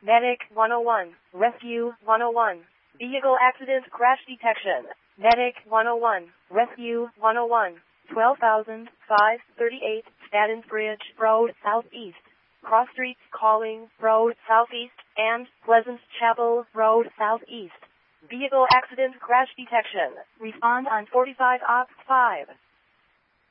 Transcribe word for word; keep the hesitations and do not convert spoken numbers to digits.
Medic one oh one, Rescue one oh one, Vehicle Accident Crash Detection. Medic one oh one, Rescue one oh one, twelve thousand five hundred thirty-eight, Stadensbridge Road, Southeast. Cross Streets Calling Road, Southeast, and Pleasant Chapel Road, Southeast. Vehicle Accident Crash Detection. Respond on forty-five opt five.